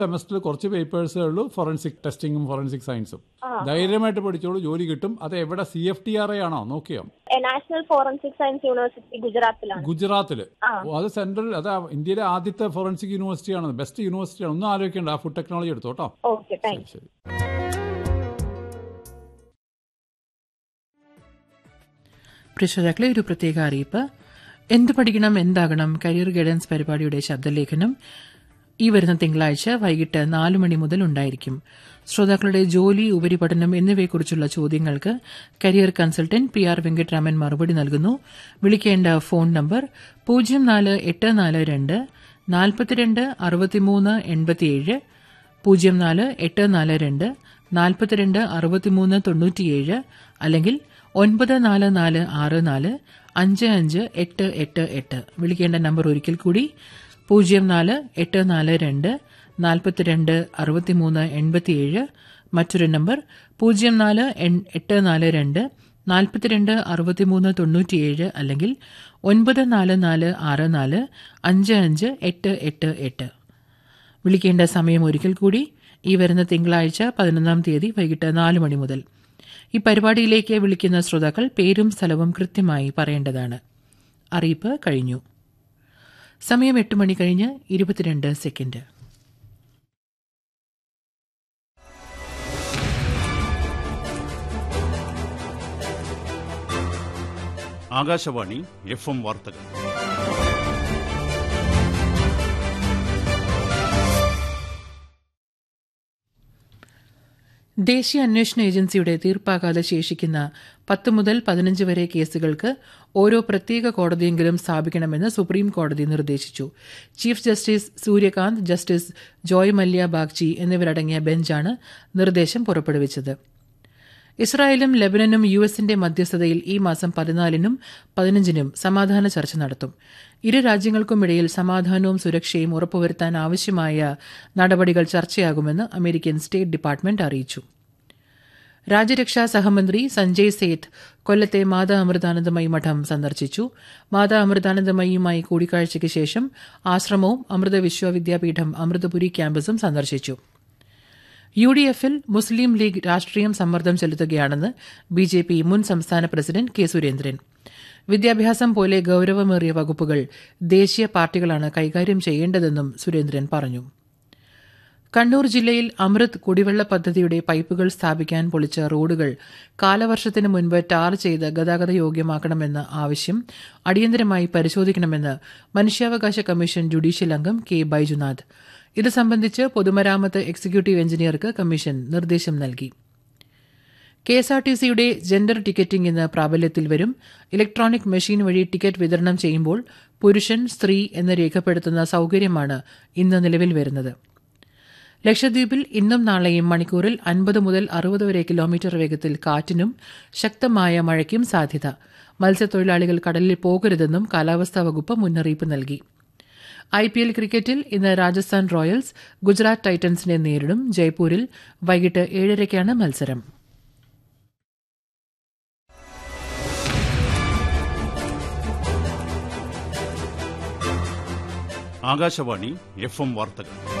സെമസ്റ്ററിൽ കുറച്ച് പേപ്പേഴ്സേ ഉള്ളൂ, ഫോറൻസിക് ടെസ്റ്റിംഗും ഫോറൻസിക് സയൻസും. ധൈര്യമായിട്ട് പഠിച്ചോളൂ, ജോലി കിട്ടും. അത് എവിടെ? CFTRI ആണോ നോക്കിയോ? National forensic science university ഗുജറാത്തിലാണ്. ഗുജറാത്തില്. അത് സെൻട്രൽ, അത് ഇന്ത്യയിലെ ആദ്യത്തെ ഫോറൻസിക് യൂണിവേഴ്സിറ്റി ആണ്, ബെസ്റ്റ് യൂണിവേഴ്സിറ്റി ആണ്. ഒന്നും ആലോചിക്കേണ്ട, ആ ഫുഡ് ടെക്നോളജി എടുത്തോ കേട്ടോ. ശരി. പ്രിയശ്രോതാക്കളെ, ഒരു പ്രത്യേക അറിയിപ്പ്. എന്ത് പഠിക്കണം എന്താകണം കരിയർ ഗൈഡൻസ് പരിപാടിയുടെ ശബ്ദലേഖനം ഈ വരുന്ന തിങ്കളാഴ്ച വൈകിട്ട് 4 മണി മുതൽ ഉണ്ടായിരിക്കും. ശ്രോതാക്കളുടെ ജോലി, ഉപരിപഠനം എന്നിവയെക്കുറിച്ചുള്ള ചോദ്യങ്ങൾക്ക് കരിയർ കൺസൾട്ടന്റ് PR വെങ്കിട്ടരാമൻ മറുപടി നൽകുന്നു. വിളിക്കേണ്ട ഫോൺ നമ്പർ 04842 42 63 87, 04842 42 63 97, അല്ലെങ്കിൽ 9464 558888. വിളിക്കേണ്ട നമ്പർ ഒരിക്കൽ കൂടി 04842 42 63 87, മറ്റൊരു നമ്പർ 04842 42 63 97, അല്ലെങ്കിൽ 9464 558888. വിളിക്കേണ്ട സമയം ഒരിക്കൽ കൂടി, ഈ വരുന്ന തിങ്കളാഴ്ച 11-ാം തീയതി വൈകിട്ട് 4 മണി മുതൽ. ഈ പരിപാടിയിലേക്ക് വിളിക്കുന്ന ശ്രോതാക്കൾ പേരും സ്ഥലവും കൃത്യമായി പറയേണ്ടതാണ്. അറിയിപ്പ് കഴിഞ്ഞു. സമയം 8 മണി കഴിഞ്ഞ് 22 സെക്കൻഡ്. ആകാശവാണി FM വാർത്തകൾ. ദേശീയ അന്വേഷണ ഏജൻസിയുടെ തീർപ്പാകാതെ ശേഷിക്കുന്ന 10 മുതൽ 15 വരെ കേസുകൾക്ക് ഓരോ പ്രത്യേക കോടതിയെങ്കിലും സ്ഥാപിക്കണമെന്ന് സുപ്രീം കോടതി നിർദ്ദേശിച്ചു. Chief justice Suryakant, justice Joy Mallya Bagchi എന്നിവരടങ്ങിയ ബെഞ്ചാണ് നിർദ്ദേശം പുറപ്പെടുവിച്ചത്. ഇസ്രായേലും ലബനനും US-ന്റെ മധ്യസ്ഥതയിൽ ഈ മാസം 14-നും 15-നും സമാധാന ചർച്ച നടത്തും. ഇരു രാജ്യങ്ങൾക്കുമിടയിൽ സമാധാനവും സുരക്ഷയും ഉറപ്പുവരുത്താൻ ആവശ്യമായ നടപടികൾ ചർച്ചയാകുമെന്ന് അമേരിക്കൻ സ്റ്റേറ്റ് ഡിപ്പാർട്ട്മെന്റ് അറിയിച്ചു. രാജ്യരക്ഷാ സഹമന്ത്രി സഞ്ജയ് സേത്ത് കൊല്ലത്തെ മാതാ അമൃതാനന്ദമയി മഠം സന്ദർശിച്ചു. മാതാ അമൃതാനന്ദമയിയുമായി കൂടിക്കാഴ്ചയ്ക്ക് ശേഷം ആശ്രമവും അമൃത വിശ്വവിദ്യാപീഠം അമൃതപുരി ക്യാമ്പസും സന്ദർശിച്ചു. UDF-ൽ മുസ്ലിം ലീഗ് രാഷ്ട്രീയം സമ്മർദ്ദം ചെലുത്തുകയാണെന്ന് BJP മുൻ സംസ്ഥാന പ്രസിഡന്റ് കെ സുരേന്ദ്രൻ. വിദ്യാഭ്യാസം പോലെ ഗൌരവമേറിയ വകുപ്പുകൾ ദേശീയ പാർട്ടികളാണ് കൈകാര്യം ചെയ്യേണ്ടതെന്നും സുരേന്ദ്രൻ പറഞ്ഞു. കണ്ണൂർ ജില്ലയിൽ അമൃത് കുടിവെള്ള പദ്ധതിയുടെ പൈപ്പുകൾ സ്ഥാപിക്കാൻ പൊളിച്ച റോഡുകൾ കാലവർഷത്തിന് മുൻപ് ടാർ ചെയ്ത് ഗതാഗത യോഗ്യമാക്കണമെന്ന ആവശ്യം അടിയന്തരമായി പരിശോധിക്കണമെന്ന് മനുഷ്യാവകാശ കമ്മീഷൻ ജുഡീഷ്യൽ അംഗം കെ ബൈജുനാഥ്. ഇത് സംബന്ധിച്ച് പൊതുമരാമത്ത് എക്സിക്യൂട്ടീവ് എഞ്ചിനീയർക്ക് കമ്മീഷൻ നിർദ്ദേശം നൽകി. KSRTCയുടെ ജെൻഡർ ടിക്കറ്റിംഗ് ഇന്ന് പ്രാബല്യത്തിൽ വരും. ഇലക്ട്രോണിക് മെഷീൻ വഴി ടിക്കറ്റ് വിതരണം ചെയ്യുമ്പോൾ പുരുഷൻ, സ്ത്രീ എന്ന് രേഖപ്പെടുത്തുന്ന സൌകര്യമാണ് ഇന്ന് നിലവിൽ വരുന്നത്. ലക്ഷദ്വീപിൽ ഇന്നും നാളെയും മണിക്കൂറിൽ 50 മുതൽ 60 വരെ കിലോമീറ്റർ വേഗത്തിൽ കാറ്റിനും ശക്തമായ മഴയ്ക്കും സാധ്യത. മത്സ്യത്തൊഴിലാളികൾ കടലിൽ പോകരുതെന്നും കാലാവസ്ഥാ വകുപ്പ് മുന്നറിയിപ്പ് നൽകി. IPL ക്രിക്കറ്റിൽ ഇന്ന് രാജസ്ഥാൻ റോയൽസ് ഗുജറാത്ത് ടൈറ്റൻസിനെ നേരിടും. ജയ്പൂരിൽ വൈകിട്ട് 7:30-ക്കാണ് മത്സരം. ആകാശവാണി FM വാർത്തകൾ.